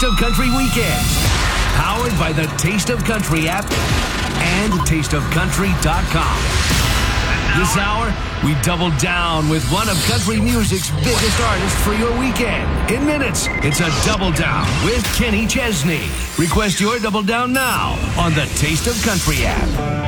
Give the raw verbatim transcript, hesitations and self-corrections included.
Taste of Country Weekend. Powered by the Taste of Country app and taste of country dot com. This hour, we double down with one of country music's biggest artists for your weekend. In minutes, it's a Double Down with Kenny Chesney. Request your Double Down now on the Taste of Country app.